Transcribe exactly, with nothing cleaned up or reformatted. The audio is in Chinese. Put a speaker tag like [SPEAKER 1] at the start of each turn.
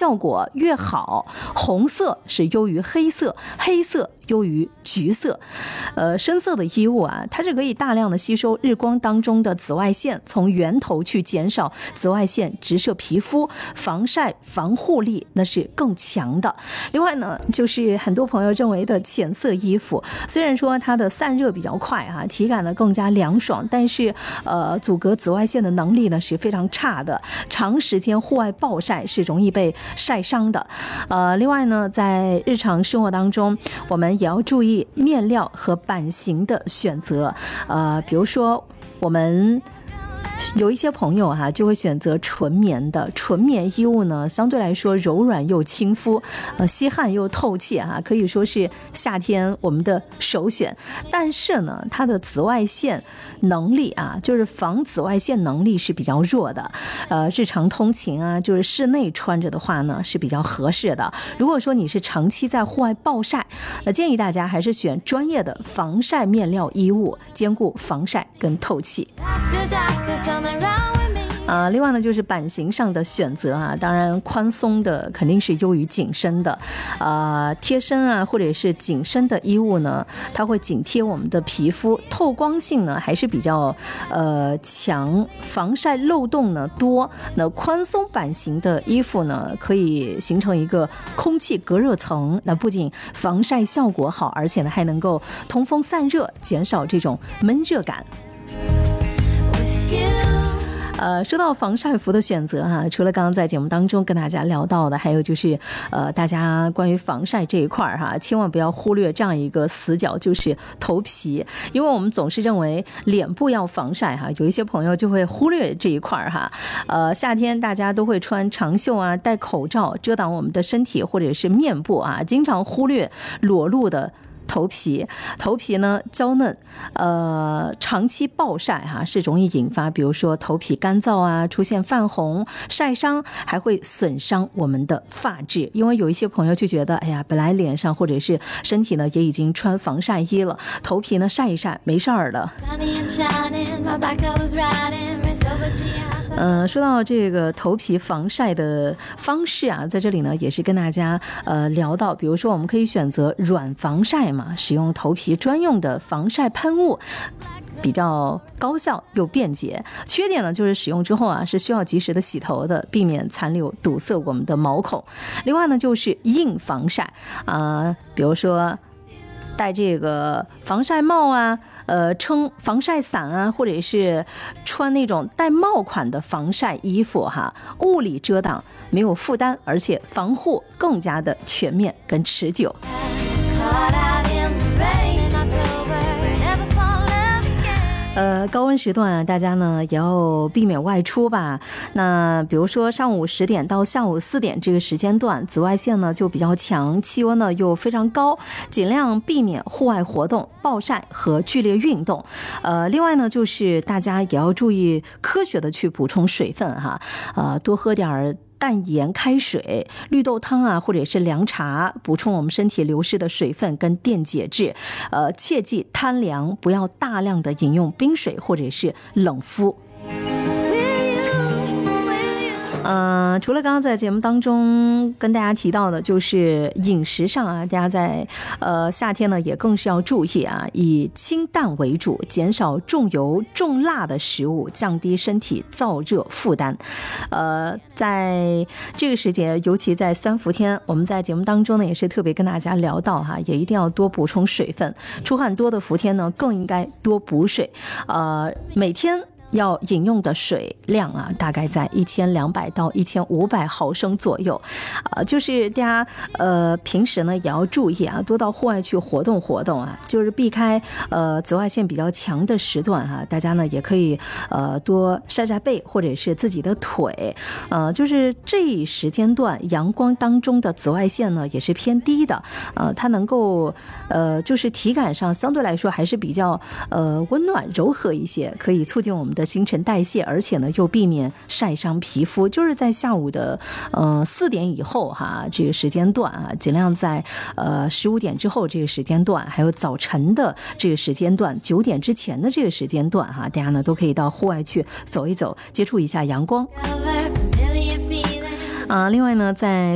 [SPEAKER 1] 效果越好，红色是优于黑色，黑色优于橘色。呃，深色的衣物啊，它是可以大量的吸收日光当中的紫外线，从源头去减少紫外线直射皮肤，防晒防护力那是更强的。另外呢，就是很多朋友认为的浅色衣服，虽然说它的散热比较快啊，体感呢更加凉爽，但是呃，阻隔紫外线的能力呢是非常差的，长时间户外暴晒是容易被晒伤的。呃，另外呢，在日常生活当中，我们也要注意面料和版型的选择。呃，比如说我们有一些朋友哈、啊，就会选择纯棉的纯棉衣物呢，相对来说柔软又亲肤，呃，吸汗又透气啊，可以说是夏天我们的首选。但是呢，它的紫外线能力啊，就是防紫外线能力是比较弱的。呃，日常通勤啊，就是室内穿着的话呢是比较合适的。如果说你是长期在户外暴晒，那建议大家还是选专业的防晒面料衣物，兼顾防晒跟透气。呃，另外呢，就是版型上的选择啊，当然宽松的肯定是优于紧身的，呃，贴身啊或者是紧身的衣物呢，它会紧贴我们的皮肤，透光性呢还是比较呃强，防晒漏洞呢多。那宽松版型的衣服呢，可以形成一个空气隔热层，那不仅防晒效果好，而且呢还能够通风散热，减少这种闷热感。呃，说到防晒服的选择哈、啊，除了刚刚在节目当中跟大家聊到的，还有就是呃，大家关于防晒这一块哈、啊，千万不要忽略这样一个死角，就是头皮，因为我们总是认为脸部要防晒哈、啊，有一些朋友就会忽略这一块哈、啊。呃，夏天大家都会穿长袖啊，戴口罩遮挡我们的身体或者是面部啊，经常忽略裸露的头皮，头皮呢娇嫩，呃，长期暴晒哈、啊、是容易引发，比如说头皮干燥啊，出现泛红、晒伤，还会损伤我们的发质。因为有一些朋友就觉得，哎呀，本来脸上或者是身体呢也已经穿防晒衣了，头皮呢晒一晒没事儿的。呃，说到这个头皮防晒的方式啊，在这里呢也是跟大家呃聊到，比如说我们可以选择软防晒嘛，使用头皮专用的防晒喷雾，比较高效又便捷。缺点呢就是使用之后啊是需要及时的洗头的，避免残留堵塞我们的毛孔。另外呢就是硬防晒啊、呃，比如说戴这个防晒帽啊，呃，撑防晒伞啊，或者是穿那种带帽款的防晒衣服哈，物理遮挡没有负担，而且防护更加的全面跟持久。呃，高温时段啊，大家呢也要避免外出吧。那比如说上午十点到下午四点这个时间段，紫外线呢就比较强，气温呢又非常高，尽量避免户外活动、暴晒和剧烈运动。呃，另外呢，就是大家也要注意科学的去补充水分哈，呃，多喝点儿淡盐开水、绿豆汤啊，或者是凉茶，补充我们身体流失的水分跟电解质。呃，切记贪凉，不要大量的饮用冰水或者是冷敷。呃，除了刚刚在节目当中跟大家提到的，就是饮食上啊，大家在呃夏天呢也更是要注意啊，以清淡为主，减少重油重辣的食物，降低身体燥热负担。呃，在这个时节，尤其在三伏天，我们在节目当中呢也是特别跟大家聊到哈，也一定要多补充水分。出汗多的伏天呢，更应该多补水。呃，每天要饮用的水量啊，大概在一千两百到一千五百毫升左右，啊、呃，就是大家呃平时呢也要注意啊，多到户外去活动活动啊，就是避开呃紫外线比较强的时段哈、啊，大家呢也可以呃多晒晒背或者是自己的腿，呃，就是这一时间段阳光当中的紫外线呢也是偏低的，呃，它能够呃就是体感上相对来说还是比较呃温暖柔和一些，可以促进我们的新陈代谢，而且呢又避免晒伤皮肤。就是在下午的呃四点以后哈，这个时间段啊，尽量在呃十五点之后这个时间段，还有早晨的这个时间段，九点之前的这个时间段哈，大家呢都可以到户外去走一走，接触一下阳光。啊、呃，另外呢，在